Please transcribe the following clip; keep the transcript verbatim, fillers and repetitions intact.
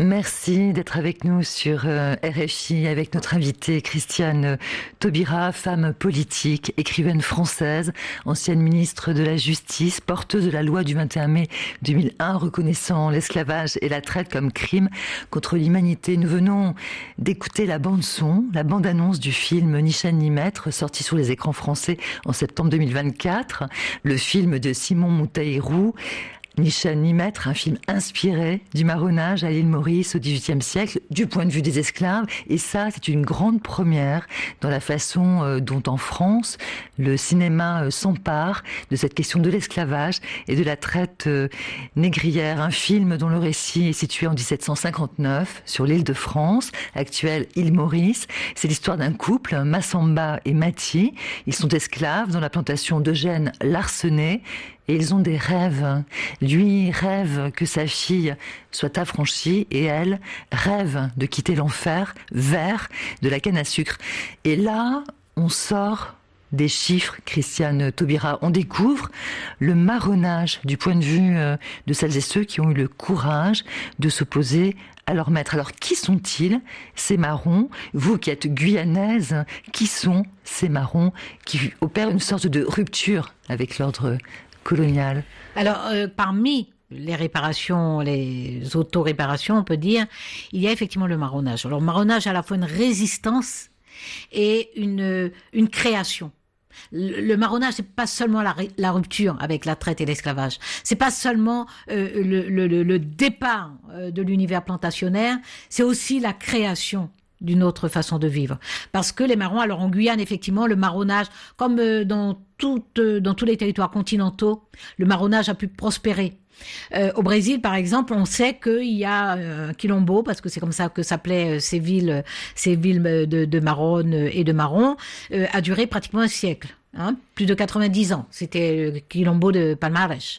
Merci d'être avec nous sur euh, R F I avec notre invitée Christiane Taubira, femme politique, écrivaine française, ancienne ministre de la Justice, porteuse de la loi du vingt et un mai deux mille un reconnaissant l'esclavage et la traite comme crime contre l'humanité. Nous venons d'écouter la bande-son, la bande-annonce du film Ni chaîne ni maître, sorti sur les écrans français en septembre deux mille vingt-quatre, le film de Simon Moutaïrou. Ni chaîne ni maître, un film inspiré du marronnage à l'île Maurice au dix-huitième siècle, du point de vue des esclaves. Et ça, c'est une grande première dans la façon euh, dont en France, le cinéma euh, s'empare de cette question de l'esclavage et de la traite euh, négrière. Un film dont le récit est situé en dix-sept cent cinquante-neuf sur l'île de France, actuelle île Maurice. C'est l'histoire d'un couple, Massamba et Mati. Ils sont esclaves dans la plantation d'Eugène Larsenet. Et ils ont des rêves. Lui rêve que sa fille soit affranchie et elle rêve de quitter l'enfer vers de la canne à sucre. Et là, on sort des chiffres, Christiane Taubira. On découvre le marronnage du point de vue de celles et ceux qui ont eu le courage de s'opposer à leur maître. Alors, qui sont-ils, ces marrons? Vous qui êtes guyanaise, qui sont ces marrons qui opèrent une sorte de rupture avec l'ordre colonial? Alors, euh, parmi les réparations, les auto-réparations, on peut dire, il y a effectivement le marronnage. Alors, le marronnage a à la fois une résistance et une, une création. Le, le marronnage, c'est pas seulement la, la rupture avec la traite et l'esclavage. C'est pas seulement euh, le, le, le départ euh, de l'univers plantationnaire, c'est aussi la création d'une autre façon de vivre. Parce que les marrons, alors en Guyane, effectivement, le marronnage, comme euh, dans, tout, euh, dans tous les territoires continentaux, le marronnage a pu prospérer. Euh, au Brésil, par exemple, on sait qu'il y a un euh, quilombo, parce que c'est comme ça que s'appelaient euh, ces villes, ces villes de, de Marronne et de Marron, euh, a duré pratiquement un siècle. Hein, plus de quatre-vingt-dix ans. C'était le quilombo de Palmarès.